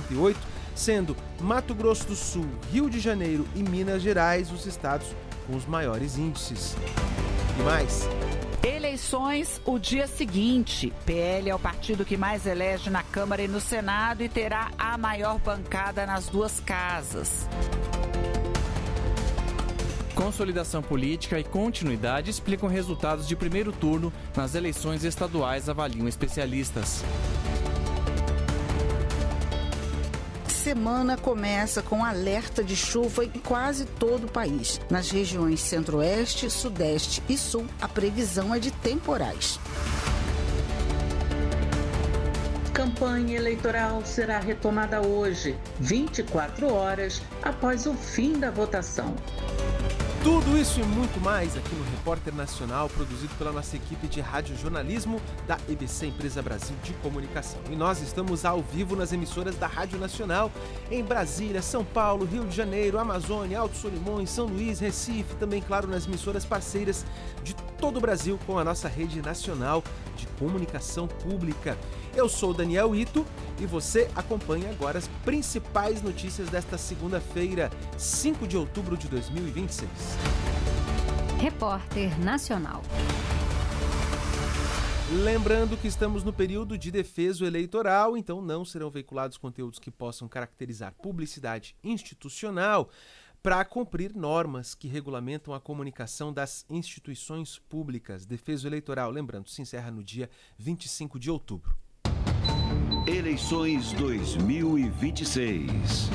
48, sendo Mato Grosso do Sul, Rio de Janeiro e Minas Gerais os estados com os maiores índices. E mais... Eleições o dia seguinte. PL é o partido que mais elege na Câmara e no Senado e terá a maior bancada nas duas casas. Consolidação política e continuidade explicam resultados de primeiro turno nas eleições estaduais, avaliam especialistas. Semana começa com alerta de chuva em quase todo o país. Nas regiões Centro-Oeste, Sudeste e Sul, a previsão é de temporais. Campanha eleitoral será retomada hoje, 24 horas após o fim da votação. Tudo isso e muito mais aqui no Repórter Nacional, produzido pela nossa equipe de radiojornalismo da EBC Empresa Brasil de Comunicação. E nós estamos ao vivo nas emissoras da Rádio Nacional em Brasília, São Paulo, Rio de Janeiro, Amazônia, Alto Solimões, São Luís, Recife, também, claro, nas emissoras parceiras de todo o Brasil com a nossa rede nacional de comunicação pública. Eu sou Daniel Ito e você acompanha agora as principais notícias desta segunda-feira, 5 de outubro de 2026. Repórter Nacional. Lembrando que estamos no período de defeso eleitoral, então não serão veiculados conteúdos que possam caracterizar publicidade institucional para cumprir normas que regulamentam a comunicação das instituições públicas. Defeso eleitoral, lembrando, se encerra no dia 25 de outubro. Eleições 2026.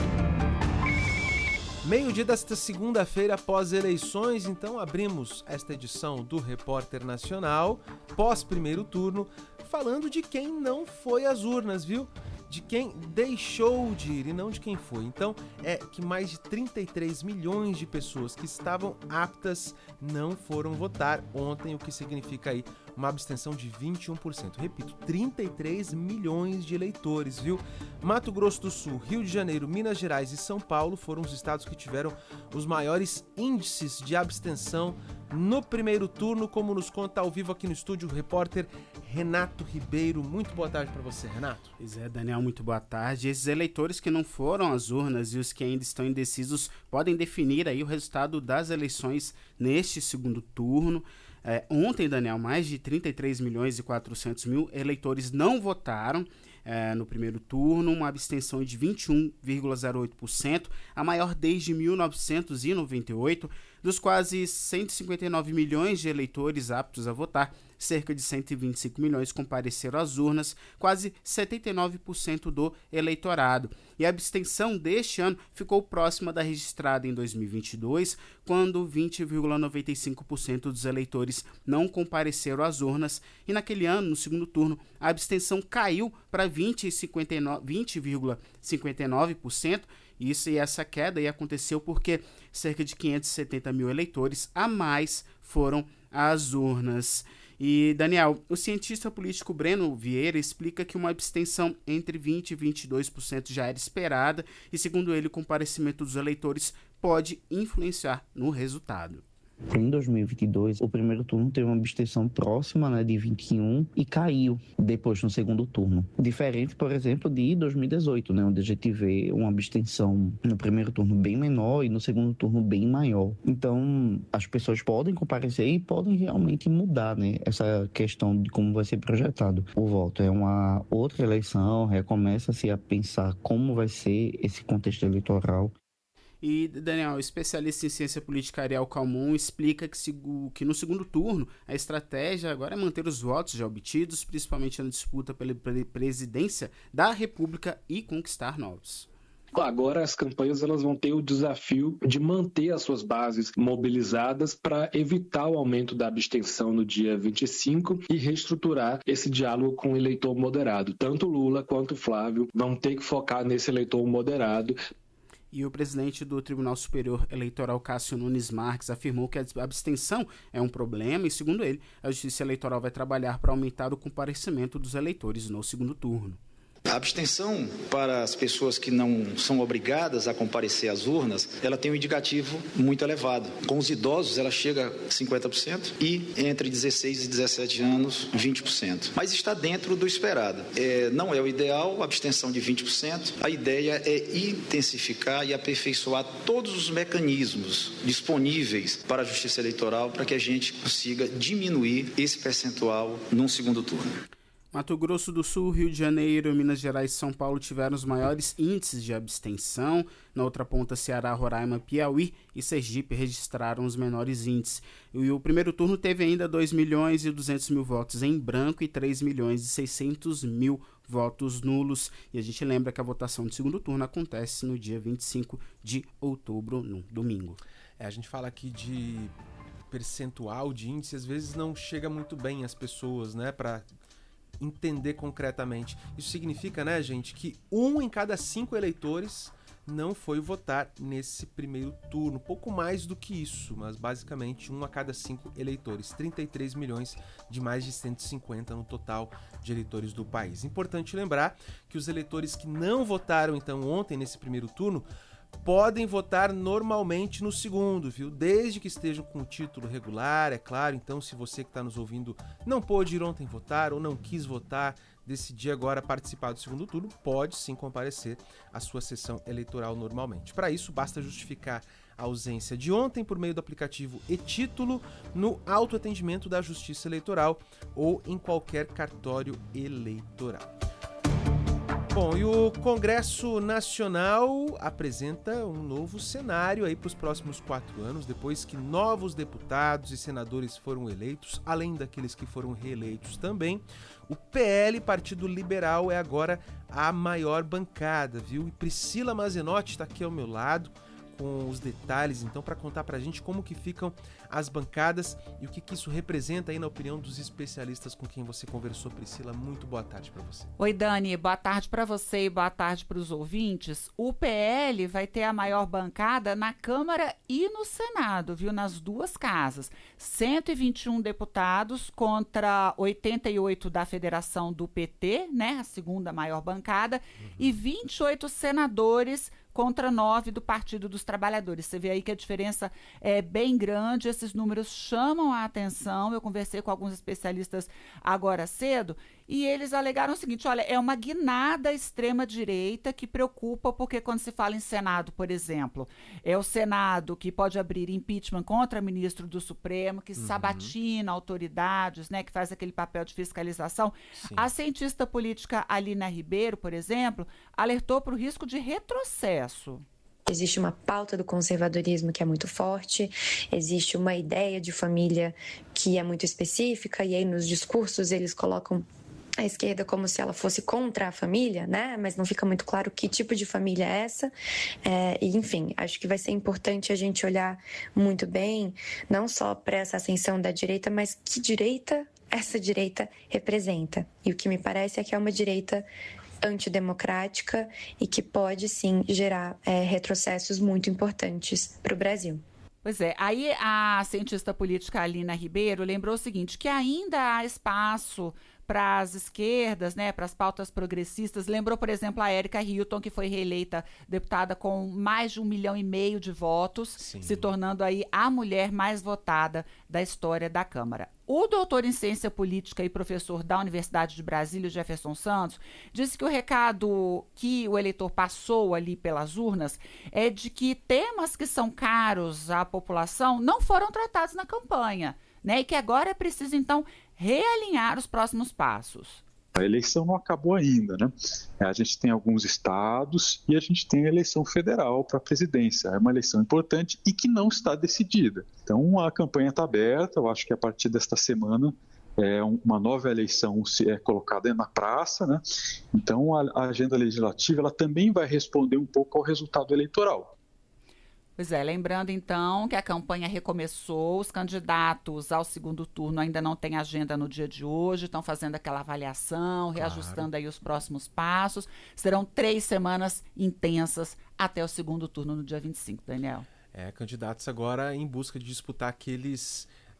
Meio-dia desta segunda-feira após eleições, então abrimos esta edição do Repórter Nacional, pós primeiro turno, falando de quem não foi às urnas, viu? De quem deixou de ir e não de quem foi. Então, é que mais de 33 milhões de pessoas que estavam aptas não foram votar ontem, o que significa aí uma abstenção de 21%. Repito, 33 milhões de eleitores, viu? Mato Grosso do Sul, Rio de Janeiro, Minas Gerais e São Paulo foram os estados que tiveram os maiores índices de abstenção no primeiro turno, como nos conta ao vivo aqui no estúdio o repórter Renato Ribeiro. Muito boa tarde para você, Renato. Pois é, Daniel, muito boa tarde. Esses eleitores que não foram às urnas e os que ainda estão indecisos podem definir aí o resultado das eleições neste segundo turno. Ontem, Daniel, mais de 33 milhões e 400 mil eleitores não votaram no primeiro turno, uma abstenção de 21,08%, a maior desde 1998. Dos quase 159 milhões de eleitores aptos a votar, cerca de 125 milhões compareceram às urnas, quase 79% do eleitorado. E a abstenção deste ano ficou próxima da registrada em 2022, quando 20,95% dos eleitores não compareceram às urnas. E naquele ano, no segundo turno, a abstenção caiu para 20,59%. Essa queda aí aconteceu porque cerca de 570 mil eleitores a mais foram às urnas. E, Daniel, o cientista político Breno Vieira explica que uma abstenção entre 20% e 22% já era esperada e, segundo ele, o comparecimento dos eleitores pode influenciar no resultado. Em 2022, o primeiro turno teve uma abstenção próxima, de 21 e caiu depois no segundo turno. Diferente, por exemplo, de 2018, onde a gente vê uma abstenção no primeiro turno bem menor e no segundo turno bem maior. Então, as pessoas podem comparecer e podem realmente mudar, essa questão de como vai ser projetado o voto. É uma outra eleição, recomeça-se a pensar como vai ser esse contexto eleitoral. E, Daniel, o especialista em ciência política Ariel Calmon explica que no segundo turno a estratégia agora é manter os votos já obtidos, principalmente na disputa pela presidência da República, e conquistar novos. Agora as campanhas elas vão ter o desafio de manter as suas bases mobilizadas para evitar o aumento da abstenção no dia 25 e reestruturar esse diálogo com o eleitor moderado. Tanto Lula quanto Flávio vão ter que focar nesse eleitor moderado. E o presidente do Tribunal Superior Eleitoral, Cássio Nunes Marques, afirmou que a abstenção é um problema e, segundo ele, a Justiça Eleitoral vai trabalhar para aumentar o comparecimento dos eleitores no segundo turno. A abstenção para as pessoas que não são obrigadas a comparecer às urnas, ela tem um indicativo muito elevado. Com os idosos, ela chega a 50% e entre 16 e 17 anos, 20%. Mas está dentro do esperado. Não é o ideal, a abstenção de 20%. A ideia é intensificar e aperfeiçoar todos os mecanismos disponíveis para a Justiça Eleitoral para que a gente consiga diminuir esse percentual num segundo turno. Mato Grosso do Sul, Rio de Janeiro, Minas Gerais e São Paulo tiveram os maiores índices de abstenção. Na outra ponta, Ceará, Roraima, Piauí e Sergipe registraram os menores índices. E o primeiro turno teve ainda 2.200.000 votos em branco e 3.600.000 votos nulos. E a gente lembra que a votação do segundo turno acontece no dia 25 de outubro, no domingo. A gente fala aqui de percentual de índice, às vezes não chega muito bem às pessoas, né, para entender concretamente. Isso significa, né, gente, que 1 em cada 5 eleitores não foi votar nesse primeiro turno. Pouco mais do que isso, mas basicamente 1 a cada 5 eleitores. 33 milhões de mais de 150 no total de eleitores do país. Importante lembrar que os eleitores que não votaram, então, ontem nesse primeiro turno, podem votar normalmente no segundo, viu? Desde que estejam com o título regular, é claro. Então, se você que está nos ouvindo não pôde ir ontem votar ou não quis votar, decidir agora participar do segundo turno, pode sim comparecer à sua sessão eleitoral normalmente. Para isso, basta justificar a ausência de ontem por meio do aplicativo e-Título no autoatendimento da Justiça Eleitoral ou em qualquer cartório eleitoral. Bom, e o Congresso Nacional apresenta um novo cenário aí para os próximos 4 anos, depois que novos deputados e senadores foram eleitos, além daqueles que foram reeleitos também. O PL, Partido Liberal, é agora a maior bancada, viu? E Priscila Mazenotti está aqui ao meu lado com os detalhes, então, para contar para a gente como que ficam as bancadas e o que isso representa aí na opinião dos especialistas com quem você conversou. Priscila, muito boa tarde para você. Oi, Dani, boa tarde para você e boa tarde para os ouvintes. O PL vai ter a maior bancada na Câmara e no Senado, viu? Nas duas casas. 121 deputados contra 88 da Federação do PT, né? A segunda maior bancada, e 28 senadores contra 9 do Partido dos Trabalhadores. Você vê aí que a diferença é bem grande, esses números chamam a atenção. Eu conversei com alguns especialistas agora cedo e eles alegaram o seguinte: olha, é uma guinada à extrema-direita que preocupa, porque quando se fala em Senado, por exemplo, é o Senado que pode abrir impeachment contra ministro do Supremo, que sabatina autoridades, né, que faz aquele papel de fiscalização. Sim. A cientista política Alina Ribeiro, por exemplo, alertou para o risco de retrocesso. Existe uma pauta do conservadorismo que é muito forte, existe uma ideia de família que é muito específica, e aí nos discursos eles colocam a esquerda como se ela fosse contra a família, né? Mas não fica muito claro que tipo de família é essa. E, enfim, acho que vai ser importante a gente olhar muito bem, não só para essa ascensão da direita, mas que direita essa direita representa. E o que me parece é que é uma direita antidemocrática e que pode, sim, gerar retrocessos muito importantes para o Brasil. Pois é, aí a cientista política Alina Ribeiro lembrou o seguinte, que ainda há espaço para as esquerdas, né, para as pautas progressistas. Lembrou, por exemplo, a Érica Hilton, que foi reeleita deputada com mais de 1,5 milhão de votos, sim, se tornando aí a mulher mais votada da história da Câmara. O doutor em ciência política e professor da Universidade de Brasília, Jefferson Santos, disse que o recado que o eleitor passou ali pelas urnas é de que temas que são caros à população não foram tratados na campanha, né? E que agora é preciso, então, realinhar os próximos passos. A eleição não acabou ainda, né? A gente tem alguns estados e a gente tem a eleição federal para a presidência. É uma eleição importante e que não está decidida. Então, a campanha está aberta. Eu acho que a partir desta semana uma nova eleição é colocada na praça, né? Então, a agenda legislativa ela também vai responder um pouco ao resultado eleitoral. Pois é, lembrando então que a campanha recomeçou, os candidatos ao segundo turno ainda não têm agenda no dia de hoje, estão fazendo aquela avaliação, reajustando aí os próximos passos. Serão 3 semanas intensas até o segundo turno no dia 25, Daniel. Candidatos agora em busca de disputar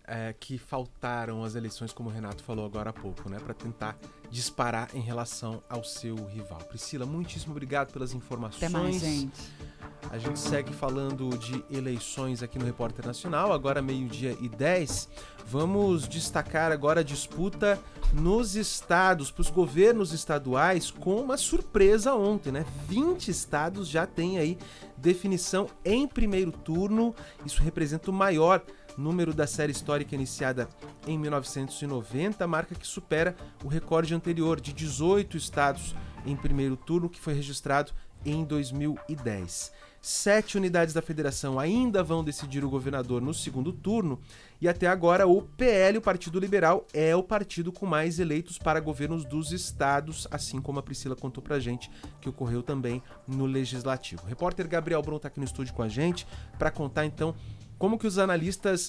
que faltaram às eleições, como o Renato falou agora há pouco, né, para tentar disparar em relação ao seu rival. Priscila, muitíssimo obrigado pelas informações. Até mais, gente. A gente segue falando de eleições aqui no Repórter Nacional, agora 12:10. Vamos destacar agora a disputa nos estados, para os governos estaduais, com uma surpresa ontem, né? 20 estados já têm aí definição em primeiro turno. Isso representa o maior número da série histórica iniciada em 1990, marca que supera o recorde anterior de 18 estados em primeiro turno, que foi registrado em 2010. 7 unidades da federação ainda vão decidir o governador no segundo turno e até agora o PL, o Partido Liberal, é o partido com mais eleitos para governos dos estados, assim como a Priscila contou pra gente que ocorreu também no Legislativo. O repórter Gabriel Brum está aqui no estúdio com a gente para contar então como que os analistas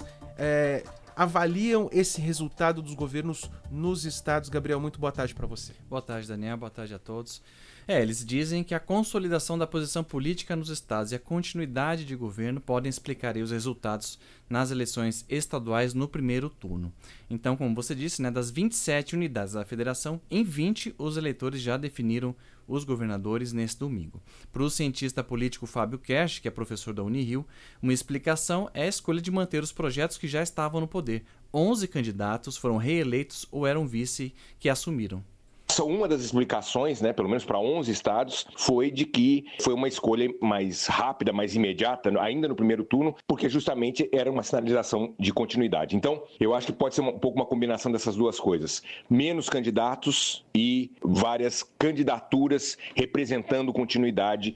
avaliam esse resultado dos governos nos estados. Gabriel, muito boa tarde para você. Boa tarde, Daniel. Boa tarde a todos. Eles dizem que a consolidação da posição política nos estados e a continuidade de governo podem explicar os resultados nas eleições estaduais no primeiro turno. Então, como você disse, né, das 27 unidades da federação, em 20 os eleitores já definiram os governadores nesse domingo. Para o cientista político Fábio Kersh, que é professor da Unirio, uma explicação é a escolha de manter os projetos que já estavam no poder. 11 candidatos foram reeleitos ou eram vice que assumiram. Uma das explicações, né, pelo menos para 11 estados, foi de que foi uma escolha mais rápida, mais imediata, ainda no primeiro turno, porque justamente era uma sinalização de continuidade. Então, eu acho que pode ser um pouco uma combinação dessas duas coisas. Menos candidatos e várias candidaturas representando continuidade.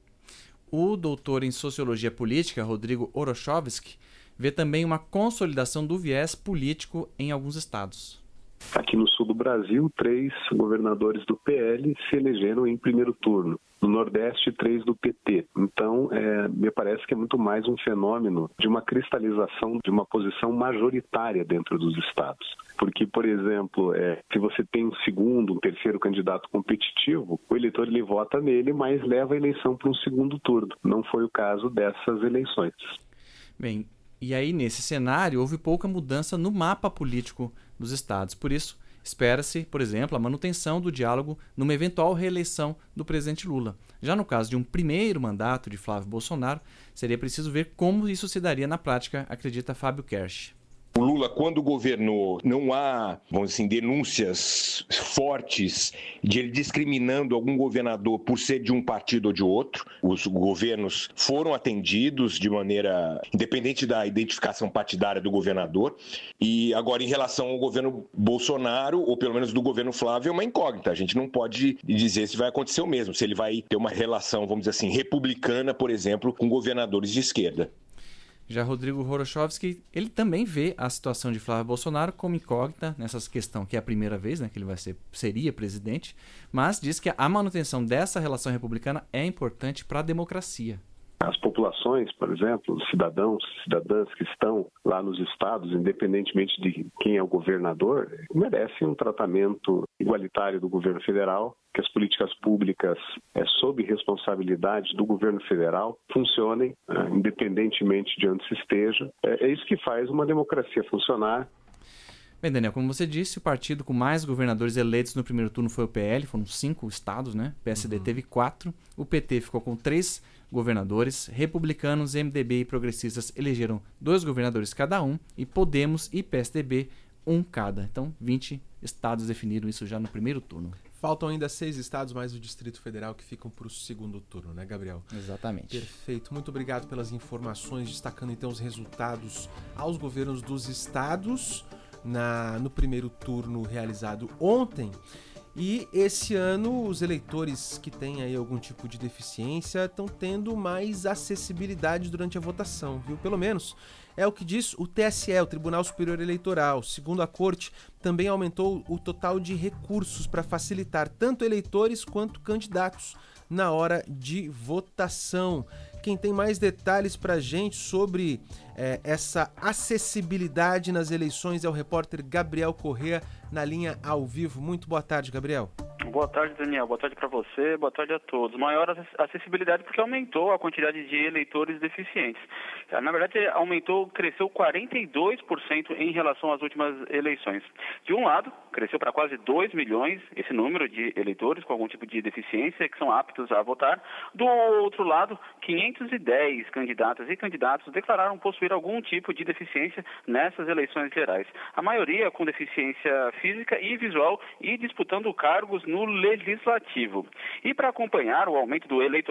O doutor em Sociologia Política, Rodrigo Orochovski, vê também uma consolidação do viés político em alguns estados. Aqui no sul do Brasil, 3 governadores do PL se elegeram em primeiro turno. No Nordeste, 3 do PT. Então, me parece que é muito mais um fenômeno de uma cristalização de uma posição majoritária dentro dos estados. Porque, por exemplo, se você tem um segundo, um terceiro candidato competitivo, o eleitor ele vota nele, mas leva a eleição para um segundo turno. Não foi o caso dessas eleições. Bem, e aí nesse cenário houve pouca mudança no mapa político dos estados. Por isso, espera-se, por exemplo, a manutenção do diálogo numa eventual reeleição do presidente Lula. Já no caso de um primeiro mandato de Flávio Bolsonaro, seria preciso ver como isso se daria na prática, acredita Fábio Kersh. O Lula, quando governou, não há, vamos dizer, denúncias fortes de ele discriminando algum governador por ser de um partido ou de outro. Os governos foram atendidos de maneira independente da identificação partidária do governador. E agora, em relação ao governo Bolsonaro, ou pelo menos do governo Flávio, é uma incógnita. A gente não pode dizer se vai acontecer o mesmo, se ele vai ter uma relação, vamos dizer assim, republicana, por exemplo, com governadores de esquerda. Já Rodrigo Orochovski, ele também vê a situação de Flávio Bolsonaro como incógnita nessa questão, que é a primeira vez, né, que ele seria presidente, mas diz que a manutenção dessa relação republicana é importante para a democracia. As populações, por exemplo, os cidadãos, cidadãs que estão lá nos estados, independentemente de quem é o governador, merecem um tratamento igualitário do governo federal, que as políticas públicas, sob responsabilidade do governo federal, funcionem, independentemente de onde se esteja. É isso que faz uma democracia funcionar. Bem, Daniel, como você disse, o partido com mais governadores eleitos no primeiro turno foi o PL, foram 5 estados, né? O PSD teve 4, o PT ficou com 3 governadores, republicanos, MDB e progressistas elegeram 2 governadores cada um, e Podemos e PSDB 1 cada. Então, 20 estados definiram isso já no primeiro turno. Faltam ainda 6 estados mais o Distrito Federal que ficam para o segundo turno, né, Gabriel? Exatamente. Perfeito. Muito obrigado pelas informações, destacando então os resultados aos governos dos estados no primeiro turno realizado ontem. E esse ano os eleitores que têm aí algum tipo de deficiência estão tendo mais acessibilidade durante a votação, viu? Pelo menos é o que diz o TSE, o Tribunal Superior Eleitoral. Segundo a corte, também aumentou o total de recursos para facilitar tanto eleitores quanto candidatos na hora de votação. Quem tem mais detalhes para a gente sobre essa acessibilidade nas eleições é o repórter Gabriel Corrêa, na linha ao vivo. Muito boa tarde, Gabriel. Boa tarde, Daniel. Boa tarde para você, boa tarde a todos. Maior acessibilidade porque aumentou a quantidade de eleitores deficientes. Na verdade, cresceu 42% em relação às últimas eleições. De um lado, cresceu para quase 2 milhões esse número de eleitores com algum tipo de deficiência que são aptos a votar. Do outro lado, 510 candidatas e candidatos declararam possuir algum tipo de deficiência nessas eleições gerais. A maioria com deficiência física e visual e disputando cargos no Legislativo. E para acompanhar o aumento do eleitorado